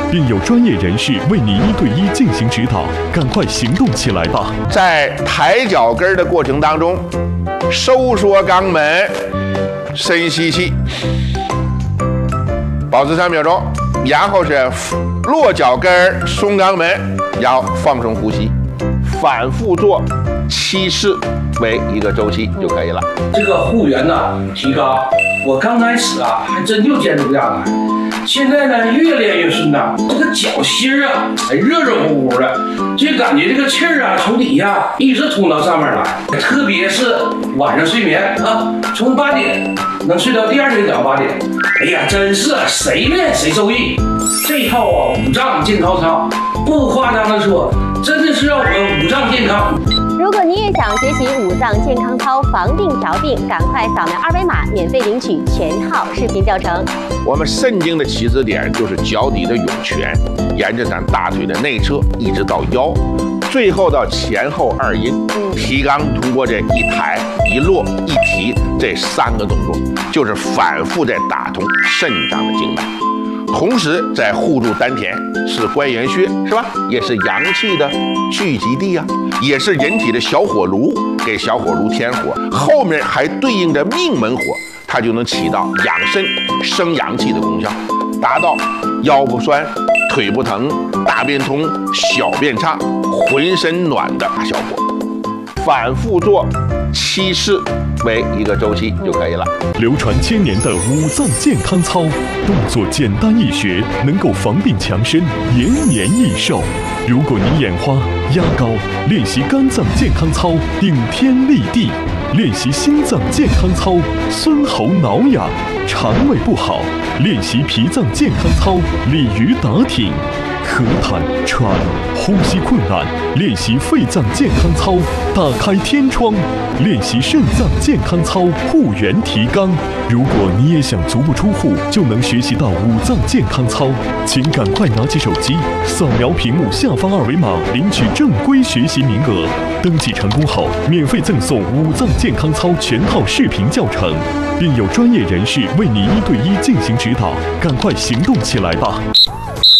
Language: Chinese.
并有专业人士为你1对1进行指导，赶快行动起来吧！ 在抬脚跟的过程当中，收缩肛门，深吸气，保持3秒钟，然后是落脚跟，松肛门，然后放松呼吸，反复做7次为一个周期就可以了。 这个护缘呢提高，我刚开始还真就坚持不下来。现在呢，越练越顺当，这个脚心热热乎乎的，就感觉这个气儿从底下一直通到上面来。特别是晚上睡眠从8点能睡到第2天早上8点。哎呀，真是谁练谁受益。这套5脏健康操，不夸张的说，真的是让我们5脏健康。 如果你也想学习5脏健康操防病调病，赶快扫描2维码，免费领取全套视频教程。 我们肾经的起止点就是脚底的涌泉，沿着咱大腿的内侧一直到腰，最后到前后2阴。提肛通过这一抬一落一提这3个动作，就是反复在打通肾脏的经脉。同时在护住丹田，是关元穴，是吧？也是阳气的聚集地也是人体的小火炉，给小火炉添火。后面还对应着命门火，它就能起到养肾生阳气的功效，达到腰不酸、腿不疼、大便通、小便畅、浑身暖的效果。反复做7次为一个周期就可以了。 流传1000年的5脏健康操，动作简单易学，能够防病强身，延年益寿。如果你眼花、压高，练习肝脏健康操，顶天立地；练习心脏健康操，孙喉挠痒；肠胃不好，练习脾脏健康操，鲤鱼打挺；咳痰、喘、呼吸困难，练习肺脏健康操，打开天窗；练习肾脏健康操，护元提肛。如果你也想足不出户就能学习到5脏健康操，请赶快拿起手机，扫描屏幕下方2维码，领取正规学习名额。登记成功后，免费赠送5脏健康操全套视频教程，并有专业人士为你1对1进行指导，赶快行动起来吧！